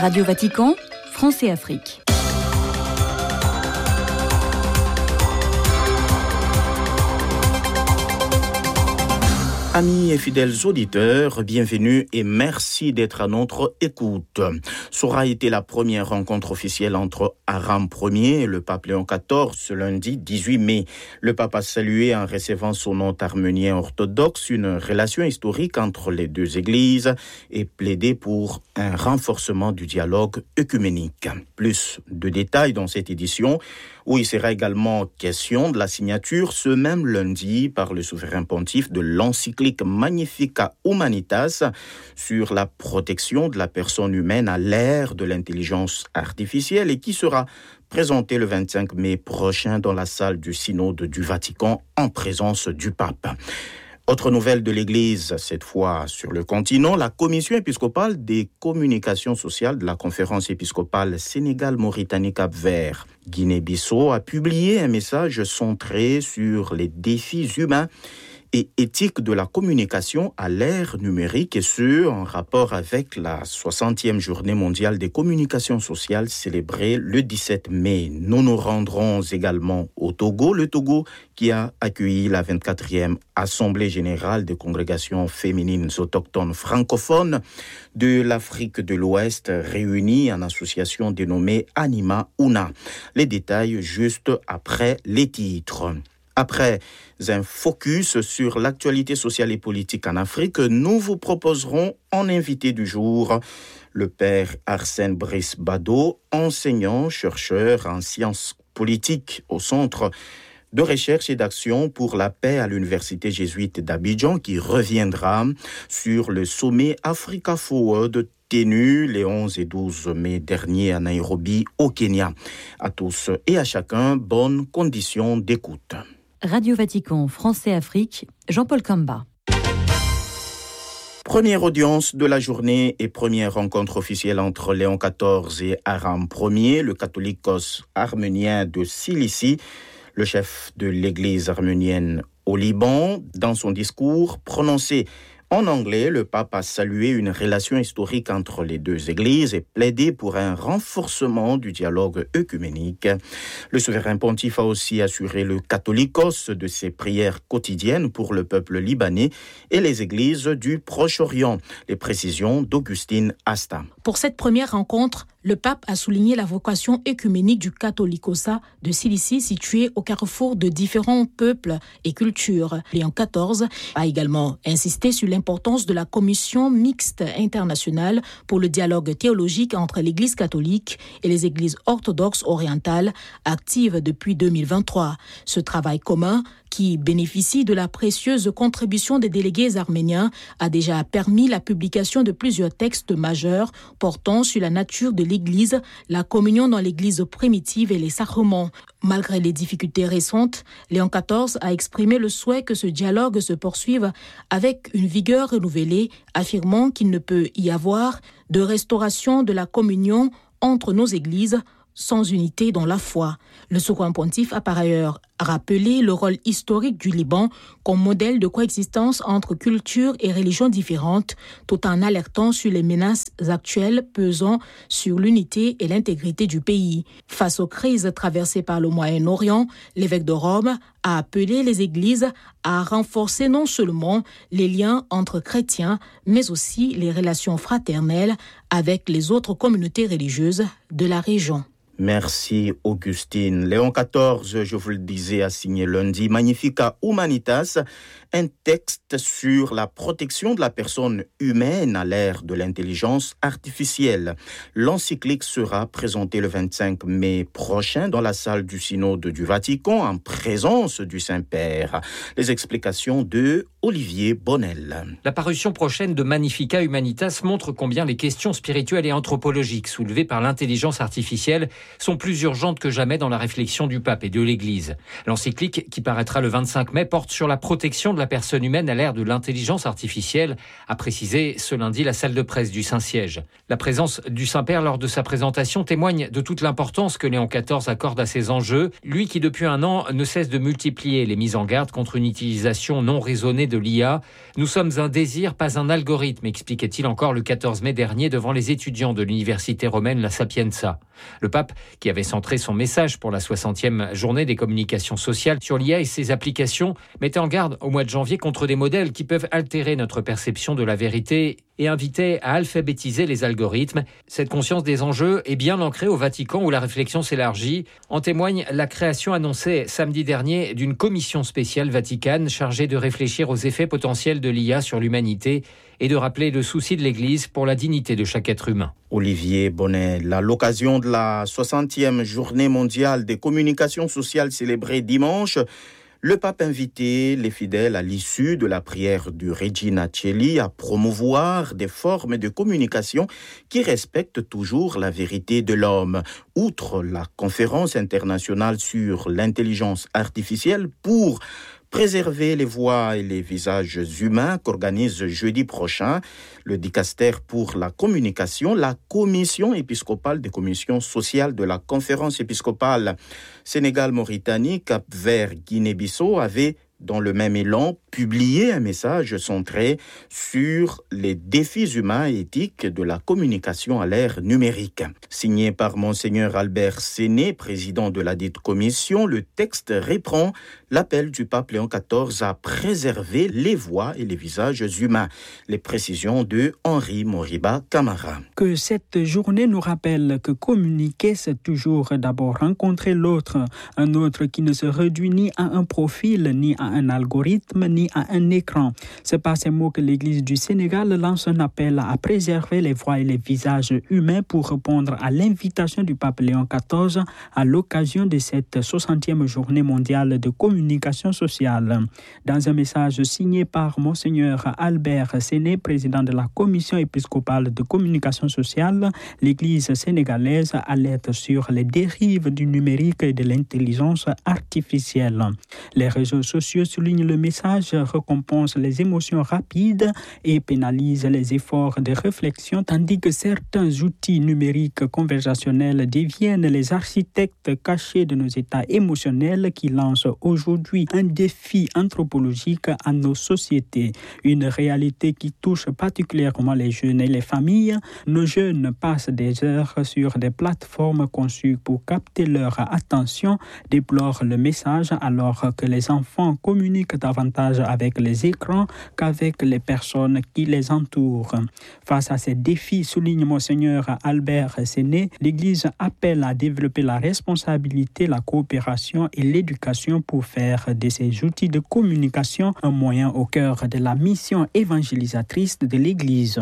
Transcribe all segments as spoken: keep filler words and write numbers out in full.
Radio Vatican, France et Afrique. Amis et fidèles auditeurs, bienvenue et merci d'être à notre écoute. Ça aura été la première rencontre officielle entre Aram Ier et le pape Léon quatorze ce lundi dix-huit mai. Le pape a salué en recevant son hôte arménien orthodoxe une relation historique entre les deux églises et plaidé pour un renforcement du dialogue œcuménique. Plus de détails dans cette édition où il sera également question de la signature ce même lundi par le souverain pontife de l'encyclique Magnificat Humanitas sur la protection de la personne humaine à l'ère de l'intelligence artificielle et qui sera présentée le vingt-cinq mai prochain dans la salle du synode du Vatican en présence du pape. Autre nouvelle de l'Église, cette fois sur le continent, la commission épiscopale des communications sociales de la conférence épiscopale Sénégal-Mauritanie-Cap-Vert Guinée-Bissau a publié un message centré sur les défis humains et éthique de la communication à l'ère numérique et ce, en rapport avec la soixantième journée mondiale des communications sociales célébrée le dix-sept mai. Nous nous rendrons également au Togo, le Togo qui a accueilli la vingt-quatrième Assemblée générale des congrégations féminines autochtones francophones de l'Afrique de l'Ouest réunies en association dénommée Anima Una. Les détails juste après les titres. Après un focus sur l'actualité sociale et politique en Afrique, nous vous proposerons en invité du jour le père Arsène Brice Bado, enseignant, chercheur en sciences politiques au Centre de recherche et d'action pour la paix à l'Université jésuite d'Abidjan, qui reviendra sur le sommet Africa Forward tenu les onze et douze mai dernier à Nairobi, au Kenya. À tous et à chacun, bonnes conditions d'écoute. Radio Vatican, France et Afrique, Jean-Paul Kamba. Première audience de la journée et première rencontre officielle entre Léon quatorze et Aram Ier, le catholicos arménien de Cilicie, le chef de l'église arménienne au Liban. Dans son discours prononcé en anglais, le pape a salué une relation historique entre les deux églises et plaidé pour un renforcement du dialogue œcuménique. Le souverain pontife a aussi assuré le catholicos de ses prières quotidiennes pour le peuple libanais et les églises du Proche-Orient. Les précisions d'Augustine Asta. Pour cette première rencontre, le pape a souligné la vocation œcuménique du Catholicosa de Cilicie, situé au carrefour de différents peuples et cultures. Léon quatorze a également insisté sur l'importance de la commission mixte internationale pour le dialogue théologique entre l'Église catholique et les églises orthodoxes orientales, actives depuis deux mille vingt-trois. Ce travail commun, qui bénéficie de la précieuse contribution des délégués arméniens, a déjà permis la publication de plusieurs textes majeurs portant sur la nature de l'Église, la communion dans l'Église primitive et les sacrements. Malgré les difficultés récentes, Léon quatorze a exprimé le souhait que ce dialogue se poursuive avec une vigueur renouvelée, affirmant qu'il ne peut y avoir de restauration de la communion entre nos églises sans unité dans la foi. Le souverain pontife a par ailleurs rappelé le rôle historique du Liban comme modèle de coexistence entre cultures et religions différentes, tout en alertant sur les menaces actuelles pesant sur l'unité et l'intégrité du pays. Face aux crises traversées par le Moyen-Orient, l'évêque de Rome a appelé les églises à renforcer non seulement les liens entre chrétiens, mais aussi les relations fraternelles avec les autres communautés religieuses de la région. Merci Augustine. Léon quatorze, je vous le disais, a signé lundi Magnificat Humanitas, un texte sur la protection de la personne humaine à l'ère de l'intelligence artificielle. L'encyclique sera présentée le vingt-cinq mai prochain dans la salle du synode du Vatican en présence du Saint-Père. Les explications de Olivier Bonnel. La parution prochaine de Magnificat Humanitas montre combien les questions spirituelles et anthropologiques soulevées par l'intelligence artificielle sont plus urgentes que jamais dans la réflexion du pape et de l'Église. L'encyclique, qui paraîtra le vingt-cinq mai, porte sur la protection de la personne humaine à l'ère de l'intelligence artificielle, a précisé ce lundi la salle de presse du Saint-Siège. La présence du Saint-Père lors de sa présentation témoigne de toute l'importance que Léon quatorze accorde à ces enjeux, lui qui depuis un an ne cesse de multiplier les mises en garde contre une utilisation non raisonnée de l'I A. Nous sommes un désir, pas un algorithme, expliquait-il encore le quatorze mai dernier devant les étudiants de l'université romaine La Sapienza. Le pape, qui avait centré son message pour la soixantième journée des communications sociales sur l'I A et ses applications, mettait en garde au mois de janvier contre des modèles qui peuvent altérer notre perception de la vérité et invitait à alphabétiser les algorithmes. Cette conscience des enjeux est bien ancrée au Vatican où la réflexion s'élargit. En témoigne la création annoncée samedi dernier d'une commission spéciale vaticane chargée de réfléchir aux effets potentiels de l'I A sur l'humanité et de rappeler le souci de l'Église pour la dignité de chaque être humain. Olivier Bonnel, à l'occasion de la soixantième journée mondiale des communications sociales célébrée dimanche, le pape invitait les fidèles à l'issue de la prière du Regina Coeli à promouvoir des formes de communication qui respectent toujours la vérité de l'homme. Outre la conférence internationale sur l'intelligence artificielle pour préserver les voix et les visages humains qu'organise jeudi prochain le dicaster pour la communication, la commission épiscopale des commissions sociales de la conférence épiscopale Sénégal-Mauritanie, Cap-Vert, Guinée-Bissau avait dans le même élan, publié un message centré sur les défis humains et éthiques de la communication à l'ère numérique. Signé par Monseigneur Albert Séné, président de la dite commission, le texte reprend l'appel du pape Léon quatorze à préserver les voix et les visages humains. Les précisions de Henri Moriba Camara. Que cette journée nous rappelle que communiquer, c'est toujours d'abord rencontrer l'autre, un autre qui ne se réduit ni à un profil, ni à un algorithme, ni à un écran. C'est par ces mots que l'Église du Sénégal lance un appel à préserver les voix et les visages humains pour répondre à l'invitation du pape Léon quatorze à l'occasion de cette soixantième journée mondiale de communication sociale. Dans un message signé par Monseigneur Albert Séné, président de la commission épiscopale de communication sociale, l'Église sénégalaise alerte sur les dérives du numérique et de l'intelligence artificielle. Les réseaux sociaux, souligne le message, récompense les émotions rapides et pénalise les efforts de réflexion, tandis que certains outils numériques conversationnels deviennent les architectes cachés de nos états émotionnels qui lancent aujourd'hui un défi anthropologique à nos sociétés. Une réalité qui touche particulièrement les jeunes et les familles. Nos jeunes passent des heures sur des plateformes conçues pour capter leur attention, déplore le message, alors que les enfants communiquent davantage avec les écrans qu'avec les personnes qui les entourent. Face à ces défis, souligne Monseigneur Albert Séné, l'Église appelle à développer la responsabilité, la coopération et l'éducation pour faire de ces outils de communication un moyen au cœur de la mission évangélisatrice de l'Église.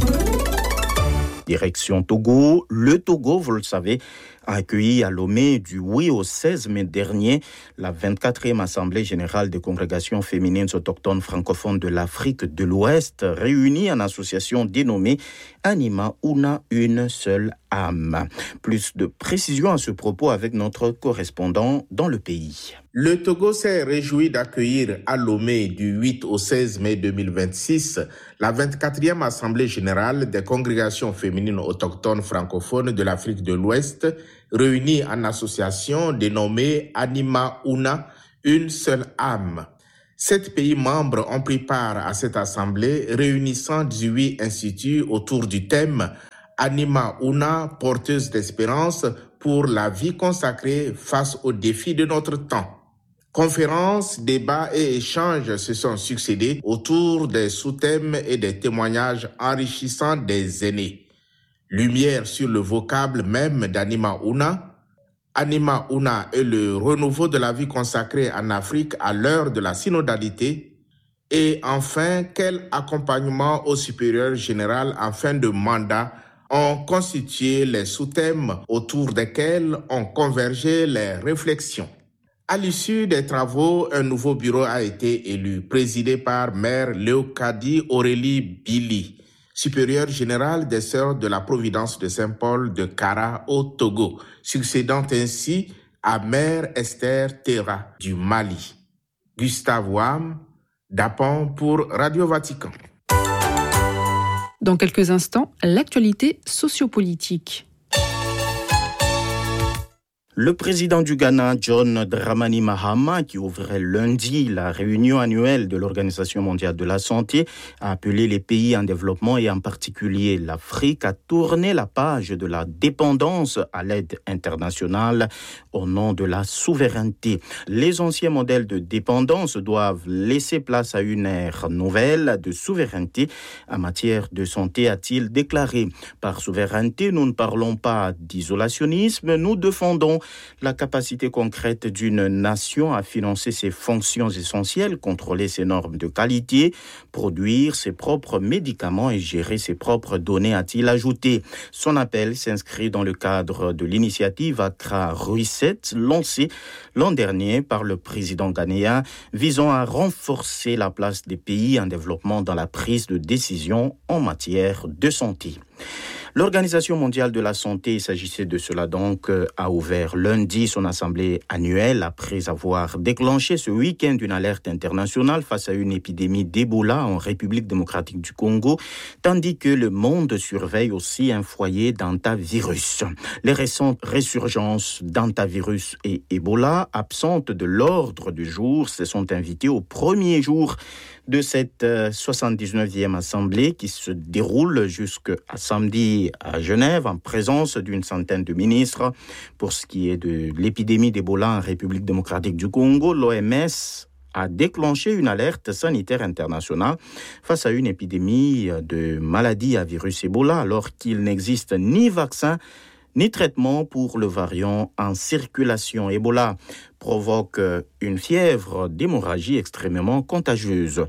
Direction Togo. Le Togo, vous le savez, a accueilli à Lomé du huit au seize mai dernier la vingt-quatrième Assemblée générale des congrégations féminines autochtones francophones de l'Afrique de l'Ouest, réunies en association dénommée Anima Una, une seule âme. Plus de précisions à ce propos avec notre correspondant dans le pays. Le Togo s'est réjoui d'accueillir à Lomé du huit au seize mai deux mille vingt-six la vingt-quatrième Assemblée générale des congrégations féminines autochtones francophones de l'Afrique de l'Ouest, réunies en association dénommée Anima Una, une seule âme. Sept pays membres ont pris part à cette assemblée réunissant dix-huit instituts autour du thème Anima Una, porteuse d'espérance pour la vie consacrée face aux défis de notre temps. Conférences, débats et échanges se sont succédés autour des sous-thèmes et des témoignages enrichissants des aînés. Lumière sur le vocable même d'Anima Una. Anima Una est le renouveau de la vie consacrée en Afrique à l'heure de la synodalité. Et enfin, quel accompagnement au supérieur général en fin de mandat ont constitué les sous-thèmes autour desquels ont convergé les réflexions. À l'issue des travaux, un nouveau bureau a été élu, présidé par Mère Léocadie Aurélie Billy, supérieure générale des Sœurs de la Providence de Saint-Paul de Kara au Togo, succédant ainsi à Mère Esther Terra du Mali. Gustave Wam, Dapon pour Radio Vatican. Dans quelques instants, l'actualité sociopolitique. Le président du Ghana, John Dramani Mahama, qui ouvrait lundi la réunion annuelle de l'Organisation mondiale de la santé, a appelé les pays en développement et en particulier l'Afrique à tourner la page de la dépendance à l'aide internationale au nom de la souveraineté. Les anciens modèles de dépendance doivent laisser place à une ère nouvelle de souveraineté en matière de santé, a-t-il déclaré. Par souveraineté, nous ne parlons pas d'isolationnisme, nous défendons la capacité concrète d'une nation à financer ses fonctions essentielles, contrôler ses normes de qualité, produire ses propres médicaments et gérer ses propres données, a-t-il ajouté. Son appel s'inscrit dans le cadre de l'initiative Accra Reset, lancée l'an dernier par le président ghanéen, visant à renforcer la place des pays en développement dans la prise de décision en matière de santé. L'Organisation mondiale de la santé, il s'agissait de cela donc, a ouvert lundi son assemblée annuelle après avoir déclenché ce week-end une alerte internationale face à une épidémie d'Ebola en République démocratique du Congo, tandis que le monde surveille aussi un foyer d'hantavirus. Les récentes résurgences d'hantavirus et Ebola, absentes de l'ordre du jour, se sont invitées au premier jour de cette soixante-dix-neuvième assemblée qui se déroule jusqu'à samedi à Genève en présence d'une centaine de ministres. Pour ce qui est de l'épidémie d'Ebola en République démocratique du Congo, l'O M S a déclenché une alerte sanitaire internationale face à une épidémie de maladie à virus Ebola alors qu'il n'existe ni vaccin ni traitement pour le variant en circulation. Ebola provoque une fièvre d'hémorragie extrêmement contagieuse.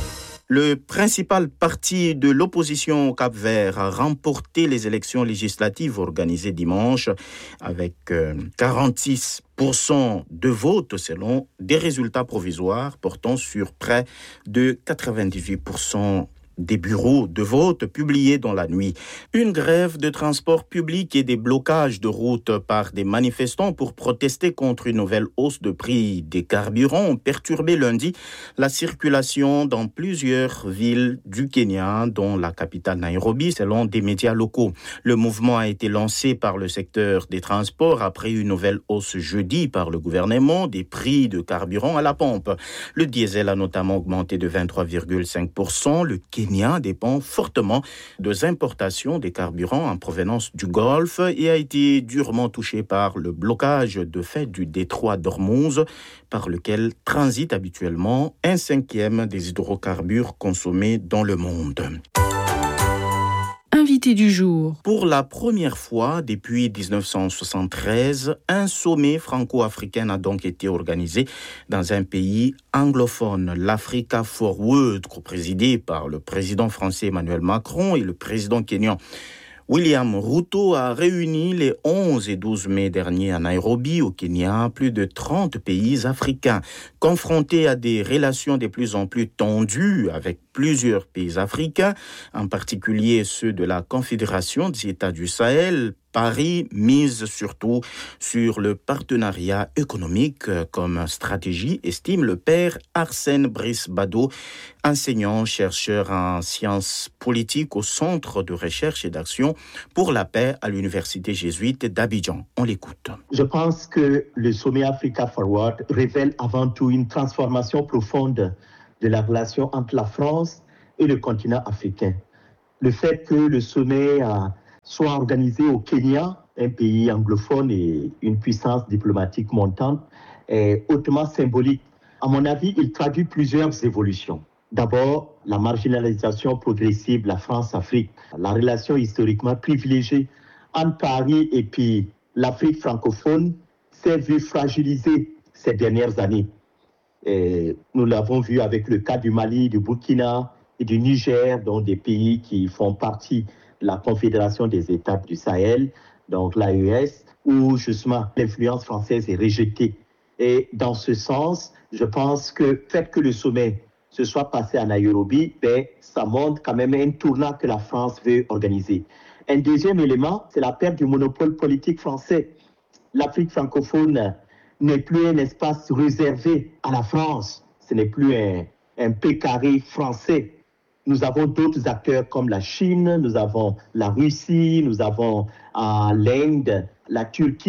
Le principal parti de l'opposition au Cap-Vert a remporté les élections législatives organisées dimanche avec quarante-six pour cent de votes selon des résultats provisoires portant sur près de quatre-vingt-dix-huit pour cent des bureaux de vote publiés dans la nuit. Une grève de transport public et des blocages de routes par des manifestants pour protester contre une nouvelle hausse de prix des carburants ont perturbé lundi la circulation dans plusieurs villes du Kenya, dont la capitale Nairobi, selon des médias locaux. Le mouvement a été lancé par le secteur des transports après une nouvelle hausse jeudi par le gouvernement des prix de carburant à la pompe. Le diesel a notamment augmenté de vingt-trois virgule cinq pour cent. Le Kenya dépend fortement des importations des carburants en provenance du Golfe et a été durement touché par le blocage de fait du détroit d'Ormuz, par lequel transite habituellement un cinquième des hydrocarbures consommés dans le monde. Invité du jour. Pour la première fois depuis dix-neuf cent soixante-treize, un sommet franco-africain a donc été organisé dans un pays anglophone, l'Africa Forward, co-présidé par le président français Emmanuel Macron et le président kényan William Ruto, a réuni les onze et douze mai dernier à Nairobi, au Kenya, plus de trente pays africains. Confrontés à des relations de plus en plus tendues avec plusieurs pays africains, en particulier ceux de la Confédération des États du Sahel, Paris mise surtout sur le partenariat économique comme stratégie, estime le père Arsène Brice Bado, enseignant-chercheur en sciences politiques au Centre de recherche et d'action pour la paix à l'Université jésuite d'Abidjan. On l'écoute. Je pense que le sommet Africa Forward révèle avant tout une transformation profonde de la relation entre la France et le continent africain. Le fait que le sommet a soit organisé au Kenya, un pays anglophone et une puissance diplomatique montante, est hautement symbolique. À mon avis, il traduit plusieurs évolutions. D'abord, la marginalisation progressive de la France-Afrique, la relation historiquement privilégiée entre Paris et puis l'Afrique francophone s'est vue fragilisée ces dernières années. Et nous l'avons vu avec le cas du Mali, du Burkina et du Niger, dont des pays qui font partie de la Confédération des États du Sahel, donc l'A E S, où justement l'influence française est rejetée. Et dans ce sens, je pense que le fait que le sommet se soit passé à Nairobi, ben, ça montre quand même un tournant que la France veut organiser. Un deuxième élément, c'est la perte du monopole politique français. L'Afrique francophone n'est plus un espace réservé à la France. Ce n'est plus un, un P carré français. Nous avons d'autres acteurs comme la Chine, nous avons la Russie, nous avons euh, l'Inde, la Turquie, qui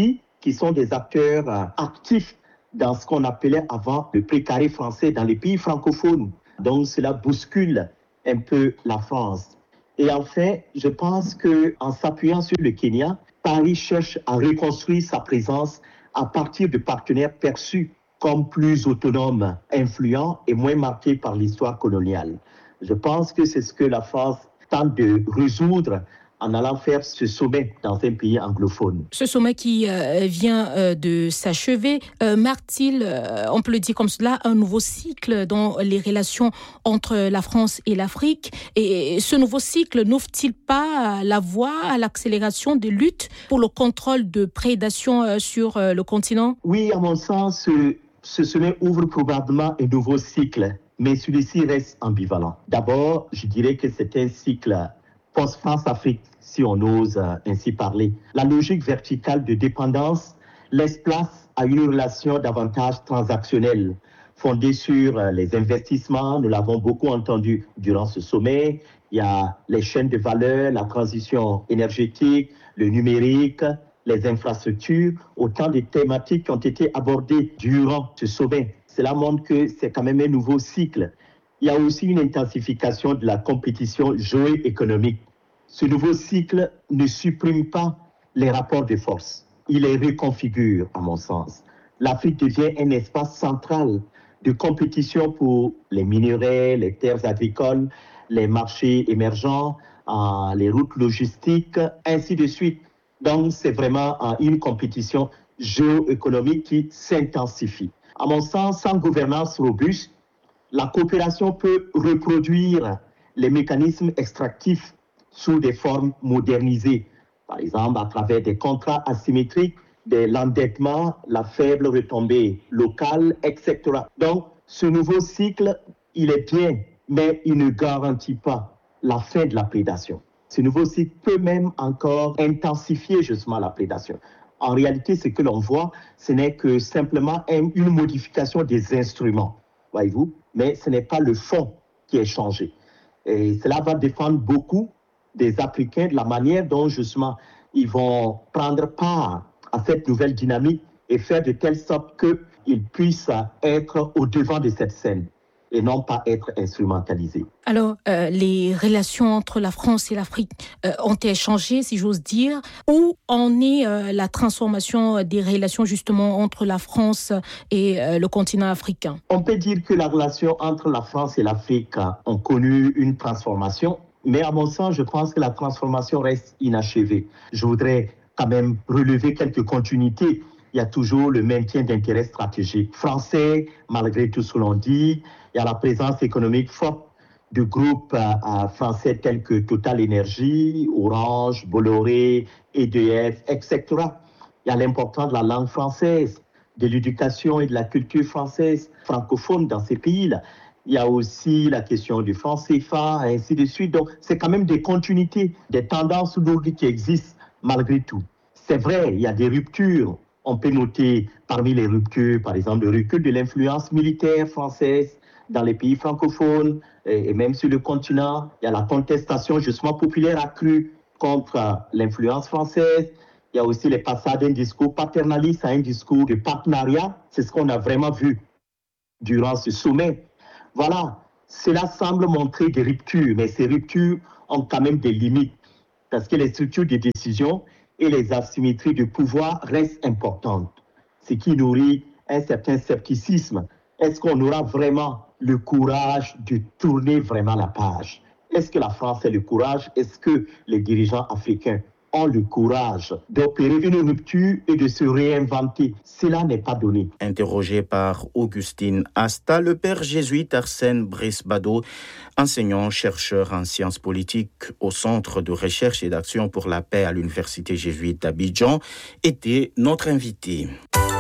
qui sont des acteurs euh, actifs dans ce qu'on appelait avant le précaré français dans les pays francophones. Donc cela bouscule un peu la France. Et enfin, je pense qu'en s'appuyant sur le Kenya, Paris cherche à reconstruire sa présence à partir de partenaires perçus comme plus autonomes, influents et moins marqués par l'histoire coloniale. Je pense que c'est ce que la France tente de résoudre en allant faire ce sommet dans un pays anglophone. Ce sommet qui euh, vient euh, de s'achever, euh, marque-t-il, euh, on peut le dire comme cela, un nouveau cycle dans les relations entre la France et l'Afrique? Et ce nouveau cycle n'ouvre-t-il pas la voie à l'accélération des luttes pour le contrôle de prédation euh, sur euh, le continent? Oui, à mon sens, ce, ce sommet ouvre probablement un nouveau cycle, mais celui-ci reste ambivalent. D'abord, je dirais que c'est un cycle post-France-Afrique, si on ose euh, ainsi parler. La logique verticale de dépendance laisse place à une relation davantage transactionnelle, fondée sur euh, les investissements. Nous l'avons beaucoup entendu durant ce sommet. Il y a les chaînes de valeur, la transition énergétique, le numérique, les infrastructures, autant de thématiques qui ont été abordées durant ce sommet. Cela montre que c'est quand même un nouveau cycle. Il y a aussi une intensification de la compétition géoéconomique. Ce nouveau cycle ne supprime pas les rapports de force. Il les reconfigure, à mon sens. L'Afrique devient un espace central de compétition pour les minerais, les terres agricoles, les marchés émergents, euh, les routes logistiques, ainsi de suite. Donc, c'est vraiment euh, une compétition géoéconomique qui s'intensifie. À mon sens, sans gouvernance robuste, la coopération peut reproduire les mécanismes extractifs sous des formes modernisées, par exemple à travers des contrats asymétriques, de l'endettement, la faible retombée locale, et cetera. Donc, ce nouveau cycle, il est bien, mais il ne garantit pas la fin de la prédation. Ce nouveau cycle peut même encore intensifier justement la prédation. En réalité, ce que l'on voit, ce n'est que simplement une modification des instruments, voyez-vous, mais ce n'est pas le fond qui est changé. Et cela va dépendre beaucoup des Africains, de la manière dont justement ils vont prendre part à cette nouvelle dynamique et faire de telle sorte qu'ils puissent être au devant de cette scène et non pas être instrumentalisés. Alors, euh, les relations entre la France et l'Afrique euh, ont-elles changé, si j'ose dire? Où en est euh, la transformation des relations justement entre la France et euh, le continent africain? On peut dire que la relation entre la France et l'Afrique ont connu une transformation, mais à mon sens, je pense que la transformation reste inachevée. Je voudrais quand même relever quelques continuités. Il y a toujours le maintien d'intérêts stratégiques français, malgré tout ce que l'on dit. Il y a la présence économique forte de groupes euh, français tels que Total Énergie, Orange, Bolloré, E D F, et cetera. Il y a l'importance de la langue française, de l'éducation et de la culture française francophone dans ces pays-là. Il y a aussi la question du franc C F A, et ainsi de suite. Donc, c'est quand même des continuités, des tendances lourdes qui existent malgré tout. C'est vrai, il y a des ruptures. On peut noter parmi les ruptures, par exemple, le recul de l'influence militaire française dans les pays francophones et même sur le continent. Il y a la contestation justement populaire accrue contre l'influence française. Il y a aussi les passages d'un discours paternaliste à un discours de partenariat. C'est ce qu'on a vraiment vu durant ce sommet. Voilà, cela semble montrer des ruptures, mais ces ruptures ont quand même des limites parce que les structures de décision et les asymétries de pouvoir restent importantes, ce qui nourrit un certain scepticisme. Est-ce qu'on aura vraiment le courage de tourner vraiment la page? Est-ce que la France a le courage? Est-ce que les dirigeants africains ont le courage d'opérer une rupture et de se réinventer? Cela n'est pas donné. Interrogé par Augustine Asta, le père jésuite Arsène Brice-Bado, enseignant, chercheur en sciences politiques au Centre de recherche et d'action pour la paix à l'Université jésuite d'Abidjan, était notre invité.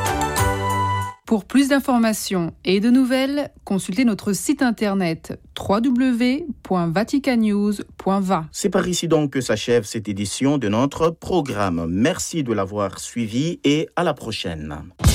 Pour plus d'informations et de nouvelles, consultez notre site internet w w w point vatican news point v a. C'est par ici donc que s'achève cette édition de notre programme. Merci de l'avoir suivi et à la prochaine.